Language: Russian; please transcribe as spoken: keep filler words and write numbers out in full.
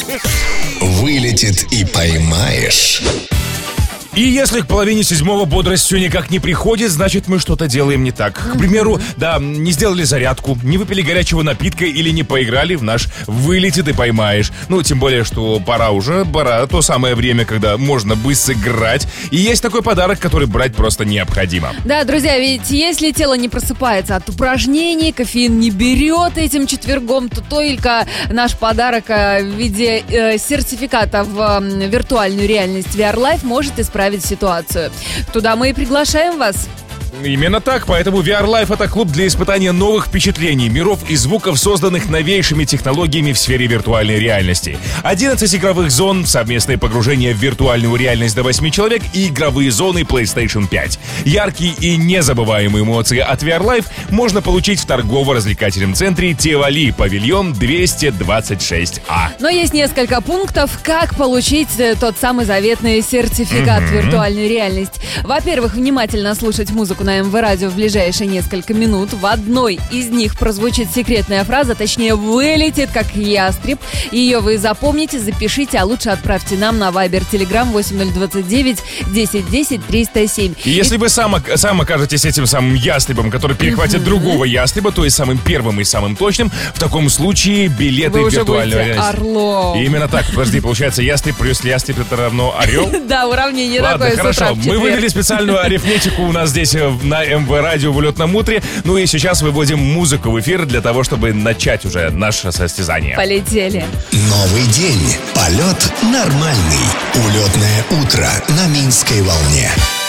Вылетит и поймаешь. И если к половине седьмого бодрость все никак не приходит, значит, мы что-то делаем не так. К примеру, да, не сделали зарядку, не выпили горячего напитка или не поиграли в наш «Вылетит и поймаешь». Ну, тем более, что пора уже, пора, то самое время, когда можно бы сыграть. И есть такой подарок, который брать просто необходимо. Да, друзья, ведь если тело не просыпается от упражнений, кофеин не берет этим четвергом, то только наш подарок в виде э, сертификата в э, виртуальную реальность ви ар Life может исправить ситуацию. Туда мы и приглашаем вас. Именно так, поэтому ви ар Life — это клуб для испытания новых впечатлений, миров и звуков, созданных новейшими технологиями в сфере виртуальной реальности. одиннадцать игровых зон, совместное погружение в виртуальную реальность до восьми человек и игровые зоны PlayStation пять. Яркие и незабываемые эмоции от ви ар Life можно получить в торгово-развлекательном центре Тивали, павильон двести двадцать шесть А. Но есть несколько пунктов, как получить тот самый заветный сертификат Mm-hmm. в виртуальную реальность. Во-первых, внимательно слушать музыку на эм вэ радио в ближайшие несколько минут. В одной из них прозвучит секретная фраза, точнее, вылетит как ястреб. Ее вы запомните, запишите, а лучше отправьте нам на Viber, Telegram восемь ноль двадцать девять десять десять триста семь. И если вы сам, сам окажетесь этим самым ястребом, который перехватит mm-hmm. другого ястреба, то есть самым первым и самым точным, в таком случае билеты в виртуальную реальность. Орлом. Именно так. Подожди, получается, ястреб плюс ястреб — это равно орел? Да, уравнение такое. Ладно, хорошо. Мы вывели специальную арифметику у нас здесь на эм вэ радио в улетном утре. Ну и сейчас выводим музыку в эфир для того, чтобы начать уже наше состязание. Полетели. Новый день. Полет нормальный. Улетное утро на Минской волне.